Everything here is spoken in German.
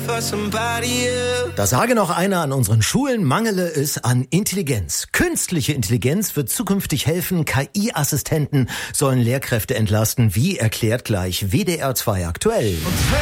Da sage noch einer, an unseren Schulen mangele es an Intelligenz. Künstliche Intelligenz wird zukünftig helfen. KI-Assistenten sollen Lehrkräfte entlasten. Wie, erklärt gleich WDR 2 aktuell.